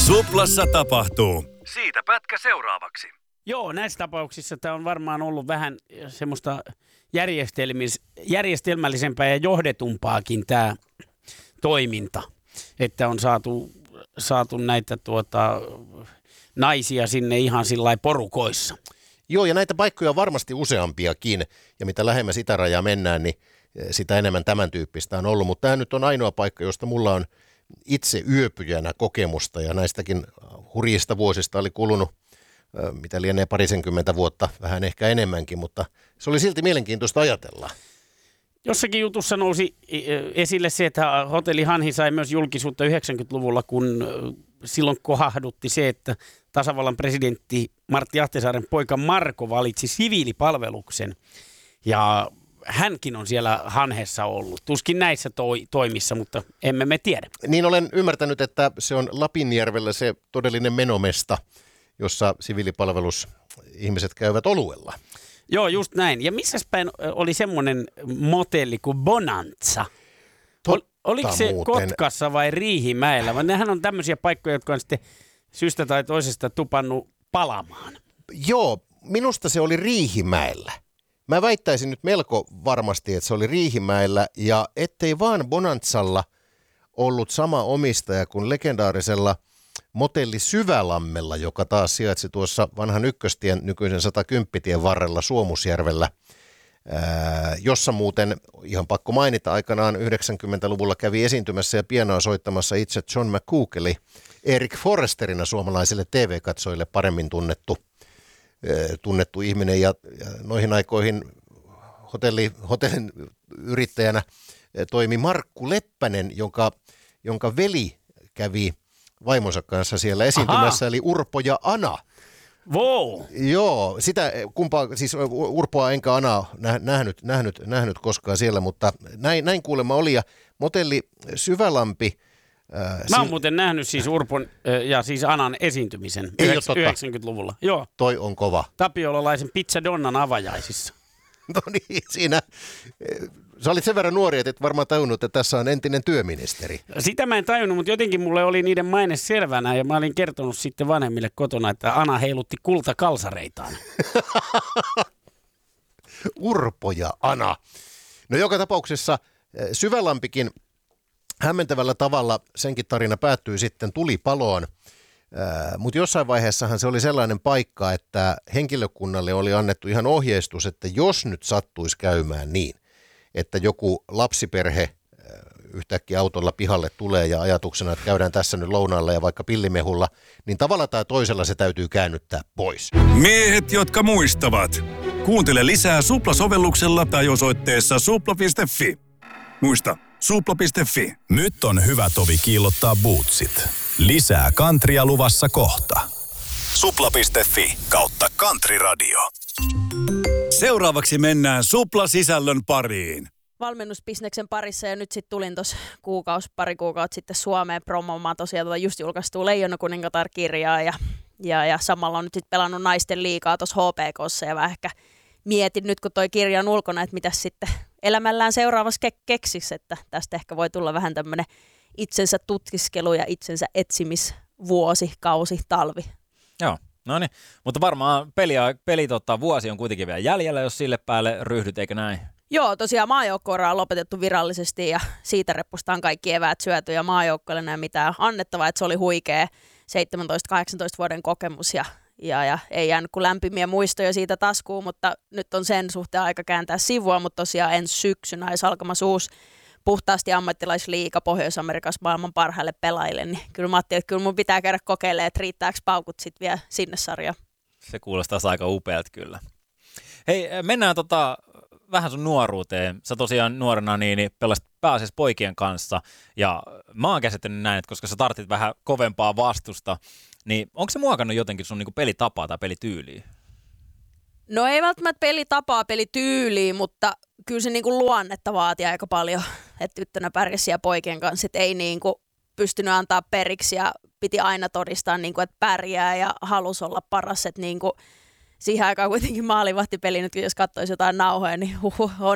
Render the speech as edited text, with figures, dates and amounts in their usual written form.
Suplassa tapahtuu. Siitä pätkä seuraavaksi. Joo, näissä tapauksissa tämä on varmaan ollut vähän semmoista järjestelmällisempää ja johdetumpaakin tämä toiminta, että on saatu näitä naisia sinne ihan sillai porukoissa. Joo, ja näitä paikkoja on varmasti useampiakin, ja mitä lähemmäs itärajaa mennään, niin sitä enemmän tämän tyyppistä on ollut. Mutta tämä nyt on ainoa paikka, josta mulla on itse yöpyjänä kokemusta, ja näistäkin hurjista vuosista oli kulunut, mitä lienee 20 vuotta, vähän ehkä enemmänkin, mutta se oli silti mielenkiintoista ajatella. Jossakin jutussa nousi esille se, että hotelli Hanhi sai myös julkisuutta 90-luvulla, kun silloin kohahdutti se, että tasavallan presidentti Martti Ahtisaaren poika Marko valitsi siviilipalveluksen. Ja hänkin on siellä Hanhessa ollut. Tuskin näissä toimissa, mutta emme me tiedä. Niin olen ymmärtänyt, että se on Lapinjärvellä se todellinen menomesta, jossa siviilipalvelusihmiset käyvät oluella. Joo, just näin. Ja missäs päin oli semmoinen motelli kuin Bonanza? Oliko se muuten Kotkassa vai Riihimäellä? Vai nehän on tämmöisiä paikkoja, jotka on sitten syystä tai toisesta tupannut palamaan. Joo, minusta se oli Riihimäellä. Mä väittäisin nyt melko varmasti, että se oli Riihimäellä, ja ettei vaan Bonanzalla ollut sama omistaja kuin legendaarisella motelli Syvälammella, joka taas sijaitsi tuossa vanhan ykköstien nykyisen 110-tien varrella Suomusjärvellä, jossa muuten, ihan pakko mainita, aikanaan 90-luvulla kävi esiintymässä ja pianoa soittamassa itse John McCoukel, Eric Forresterina suomalaisille TV-katsojille paremmin tunnettu ihminen, ja noihin aikoihin hotellin yrittäjänä toimi Markku Leppänen, jonka veli kävi vaimonsa kanssa siellä esiintymässä, eli Urpo ja Ana. Wow. Joo, sitä kumpaa, siis Urpoa enkä Anaa nähnyt koskaan siellä, mutta näin kuulemma oli, ja motelli Syvälampi. Mä oon muuten nähnyt siis Urpon ja siis Anan esiintymisen 90-luvulla. Joo. Toi on kova. Tapiolalaisen Pizzadonnan avajaisissa. No niin, siinä. Sä olit sen verran nuori, että et varmaan tajunnut, että tässä on entinen työministeri. Sitä mä en tajunnut, mutta jotenkin mulle oli niiden maine selvänä, ja mä olin kertonut sitten vanhemmille kotona, että Ana heilutti kultakalsareitaan. Urpo ja Ana. No joka tapauksessa Syvälampikin hämmentävällä tavalla, senkin tarina päättyi sitten tulipaloon, mutta jossain vaiheessahan se oli sellainen paikka, että henkilökunnalle oli annettu ihan ohjeistus, että jos nyt sattuisi käymään niin, että joku lapsiperhe yhtäkkiä autolla pihalle tulee ja ajatuksena, että käydään tässä nyt lounaalla ja vaikka pillimehulla, niin tavalla tai toisella se täytyy käännyttää pois. Miehet, jotka muistavat. Kuuntele lisää Supla-sovelluksella tai osoitteessa supla.fi. Muista, supla.fi. Nyt on hyvä tovi kiillottaa bootsit. Lisää countrya luvassa kohta. Supla.fi/Country Radio. Seuraavaksi mennään Supla-sisällön pariin. Valmennusbisneksen parissa, ja nyt sitten tulin tuossa pari kuukautta sitten Suomeen promomaan tosiaan just julkaistua Leijona kuningatar-kirjaa, ja samalla on nyt sitten pelannut naisten liigaa tuossa HPK:ssa, ja vähän ehkä mietin nyt, kun toi kirja on ulkona, että mitä sitten elämällään seuraavassa keksisi, että tästä ehkä voi tulla vähän tämmöinen itsensä tutkiskelu ja itsensä etsimisvuosi, kausi, talvi. Joo, no niin, mutta varmaan vuosi on kuitenkin vielä jäljellä, jos sille päälle ryhdyt, eikö näin? Joo, tosiaan maajoukkueura on lopetettu virallisesti, ja siitä reppusta on kaikki eväät syöty, ja maajoukkueelle ei ole mitään annettavaa, että se oli huikea 17-18 vuoden kokemus, ja ei jäänyt kuin lämpimiä muistoja siitä taskuun, mutta nyt on sen suhteen aika kääntää sivua, mutta tosiaan ensi syksynä olisi alkamassa uusi puhtaasti ammattilaisliiga Pohjois-Amerikassa maailman parhaille pelaajille, niin kyllä mä ajattelin, että kyllä mun pitää käydä kokeilemaan, että riittääkö paukut sitten vielä sinne sarjaan. Se kuulostaa aika upealta kyllä. Hei, mennään vähän sun nuoruuteen. Sä tosiaan nuorena niin pelasit pääasiassa poikien kanssa, ja mä oon käsittänyt näin, että koska sä tarvitsit vähän kovempaa vastusta, niin onko se muokannut jotenkin sun niinku pelitapaa tai pelityyliä? No ei välttämättä pelitapaa, pelityyliä, mutta kyllä se niinku luonnetta vaatii aika paljon, että tyttönä pärjäsi siellä poikien kanssa, että ei niinku pystynyt antaa periksi ja piti aina todistaa, niinku, että pärjää ja halusi olla paras, että niinku siihen aikaan kuitenkin maalivahtipeli, nyt jos katsoisi jotain nauhoja, niin on